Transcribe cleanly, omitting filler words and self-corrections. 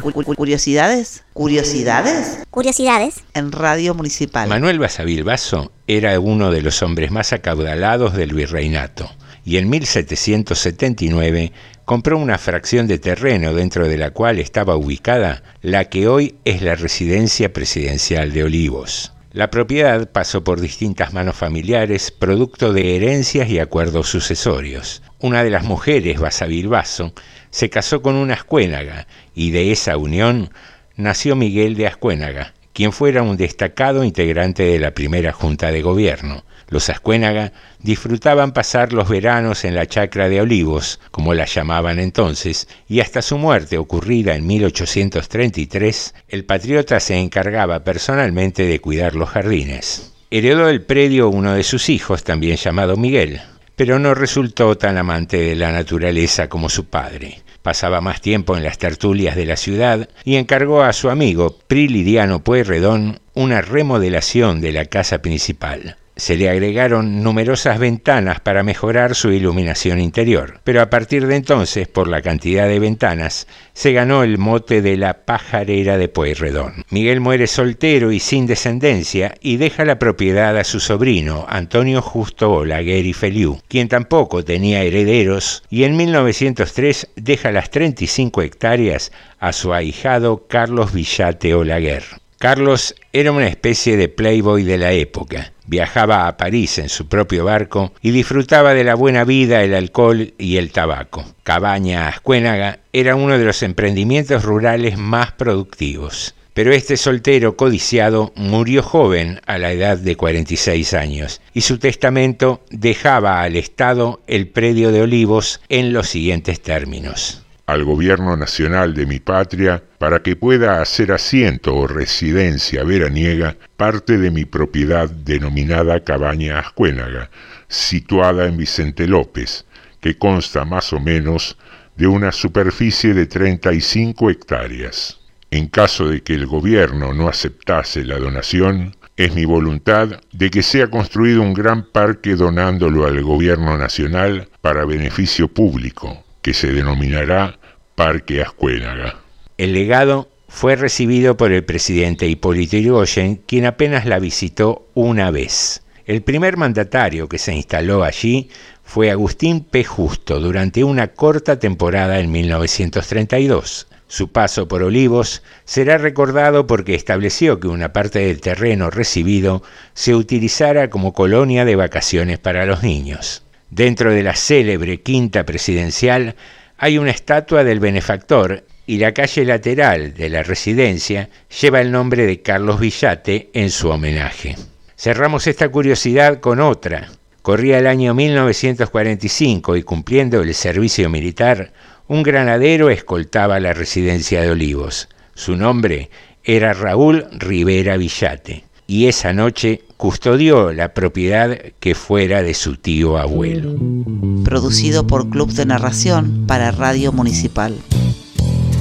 Curiosidades. ¿Curiosidades? Curiosidades. En Radio Municipal. Manuel Basavilbaso era uno de los hombres más acaudalados del virreinato y en 1779 compró una fracción de terreno dentro de la cual estaba ubicada la que hoy es la residencia presidencial de Olivos. La propiedad pasó por distintas manos familiares, producto de herencias y acuerdos sucesorios. Una de las mujeres, Basavilbaso, se casó con un Ascuénaga y de esa unión nació Miguel de Ascuénaga, quien fuera un destacado integrante de la primera Junta de Gobierno. Los Ascuénaga disfrutaban pasar los veranos en la chacra de Olivos, como la llamaban entonces, y hasta su muerte ocurrida en 1833, el patriota se encargaba personalmente de cuidar los jardines. Heredó el predio uno de sus hijos, también llamado Miguel, pero no resultó tan amante de la naturaleza como su padre. Pasaba más tiempo en las tertulias de la ciudad y encargó a su amigo Prilidiano Pueyrredón una remodelación de la casa principal. Se le agregaron numerosas ventanas para mejorar su iluminación interior, pero a partir de entonces, por la cantidad de ventanas, se ganó el mote de la pajarera de Pueyrredón. Miguel muere soltero y sin descendencia y deja la propiedad a su sobrino, Antonio Justo Olaguer y Feliú, quien tampoco tenía herederos, y en 1903 deja las 35 hectáreas a su ahijado Carlos Villate Olaguer. Carlos era una especie de playboy de la época. Viajaba a París en su propio barco y disfrutaba de la buena vida, el alcohol y el tabaco. Cabaña Ascuénaga era uno de los emprendimientos rurales más productivos. Pero este soltero codiciado murió joven a la edad de 46 años y su testamento dejaba al Estado el predio de Olivos en los siguientes términos: al gobierno nacional de mi patria, para que pueda hacer asiento o residencia veraniega parte de mi propiedad denominada Cabaña Ascuénaga, situada en Vicente López, que consta más o menos de una superficie de 35 hectáreas. En caso de que el gobierno no aceptase la donación, es mi voluntad de que sea construido un gran parque donándolo al gobierno nacional para beneficio público, que se denominará Parque Ascuénaga. El legado fue recibido por el presidente Hipólito Yrigoyen, quien apenas la visitó una vez. El primer mandatario que se instaló allí fue Agustín P. Justo durante una corta temporada en 1932. Su paso por Olivos será recordado porque estableció que una parte del terreno recibido se utilizara como colonia de vacaciones para los niños. Dentro de la célebre Quinta Presidencial hay una estatua del benefactor y la calle lateral de la residencia lleva el nombre de Carlos Villate en su homenaje. Cerramos esta curiosidad con otra. Corría el año 1945 y cumpliendo el servicio militar, un granadero escoltaba la residencia de Olivos. Su nombre era Raúl Rivera Villate y esa noche custodió la propiedad que fuera de su tío abuelo. Producido por Club de Narración para Radio Municipal.